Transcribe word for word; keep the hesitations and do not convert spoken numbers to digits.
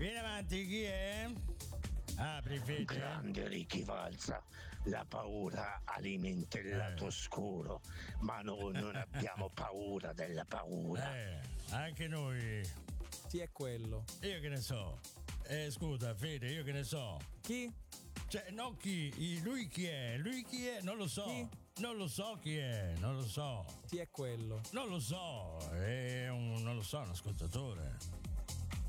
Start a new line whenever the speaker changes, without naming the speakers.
Vieni avanti, chi è? Apri, Fede.
Grande Ricky Valza, la paura alimenta il lato
Eh.
oscuro, ma noi non abbiamo paura della paura.
Eh, anche noi.
Chi è quello?
Io che ne so. Eh, scusa, Fede, io che ne so.
Chi?
Cioè, no chi? I- Lui chi è? Lui chi è? Non lo so.
Chi?
Non lo so chi è, non lo so.
Chi è quello?
Non lo so, è un, non lo so, un ascoltatore.